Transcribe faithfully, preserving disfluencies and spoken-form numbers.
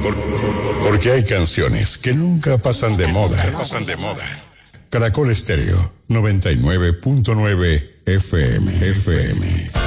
Porque hay canciones que nunca pasan de moda. Pasan de moda. Caracol Estéreo noventa y nueve punto nueve F M. F M.